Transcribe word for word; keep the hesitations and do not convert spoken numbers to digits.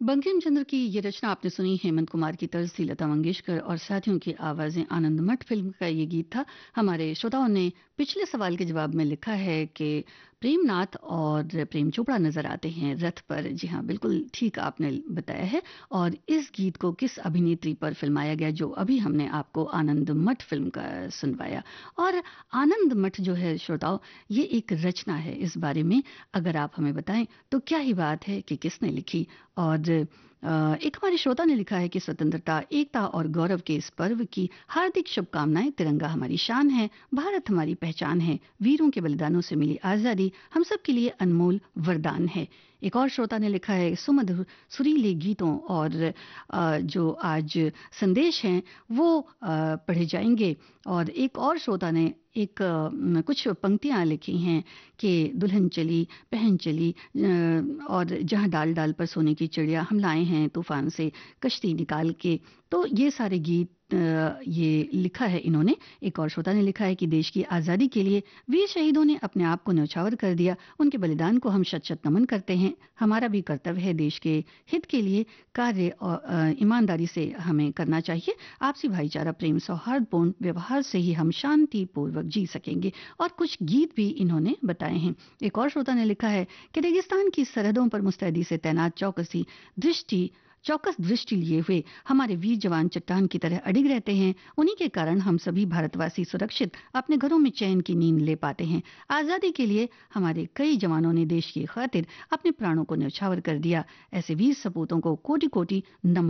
बंकिम चंद्र की ये रचना आपने सुनी, हेमंत कुमार की तर्ज थी, लता मंगेशकर और साथियों की आवाजें। आनंद मठ फिल्म का ये गीत था। हमारे श्रोताओं ने पिछले सवाल के जवाब में लिखा है कि प्रेमनाथ और प्रेम चोपड़ा नजर आते हैं रथ पर। जी हाँ, बिल्कुल ठीक आपने बताया है। और इस गीत को किस अभिनेत्री पर फिल्माया गया, जो अभी हमने आपको आनंद मठ फिल्म का सुनवाया। और आनंद मठ जो है श्रोताओं, ये एक रचना है। इस बारे में अगर आप हमें बताएं तो क्या ही बात है कि किसने लिखी। और अ, एक हमारे श्रोता ने लिखा है कि स्वतंत्रता, एकता और गौरव के इस पर्व की हार्दिक शुभकामनाएं। तिरंगा हमारी शान है, भारत हमारी पहचान है, वीरों के बलिदानों से मिली आजादी हम सब के लिए अनमोल वरदान है। एक और श्रोता ने लिखा है सुमधुर सुरीले गीतों और अ, जो आज संदेश हैं वो अ, पढ़े जाएंगे। और एक और श्रोता ने एक अ, कुछ पंक्तियां लिखी हैं कि दुल्हन चली पहन चली अ, और जहां डाल डाल पर सोने की चिड़िया, हम लाए हैं तूफान से कश्ती निकाल के। तो ये सारे गीत अ, ये लिखा है इन्होंने। एक और श्रोता ने लिखा है कि देश की आज़ादी के लिए वीर शहीदों ने अपने आप को न्यौछावर कर दिया, उनके बलिदान को हम शत शत नमन करते हैं। हमारा भी कर्तव्य है देश के हित के लिए कार्य और अ, ईमानदारी से हमें करना चाहिए। आपसी भाईचारा, प्रेम, सौहार्दपूर्ण व्यवहार से ही हम शांति पूर्वक जी सकेंगे। और कुछ गीत भी इन्होंने बताए हैं। एक और श्रोता ने लिखा है कि रेगिस्तान की सरहदों पर मुस्तैदी से तैनात चौकसी दृष्टि चौकस दृष्टि लिए हुए हमारे वीर जवान चट्टान की तरह अडिग रहते हैं। उन्हीं के कारण हम सभी भारतवासी सुरक्षित अपने घरों में चैन की नींद ले पाते हैं। आजादी के लिए हमारे कई जवानों ने देश की खातिर अपने प्राणों को न्यौछावर कर दिया। ऐसे वीर सपूतों को कोटि कोटि नमन।